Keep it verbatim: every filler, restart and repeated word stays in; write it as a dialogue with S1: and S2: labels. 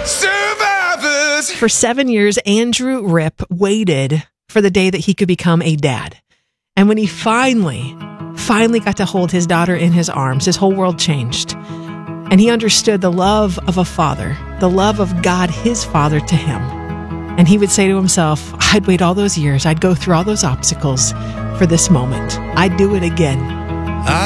S1: Survivors.
S2: For seven years, Andrew Ripp waited for the day that he could become a dad. And when he finally, finally got to hold his daughter in his arms, his whole world changed. And he understood the love of a father, the love of God, his father, to him. And he would say to himself, I'd wait all those years, I'd go through all those obstacles for this moment. I'd do it again.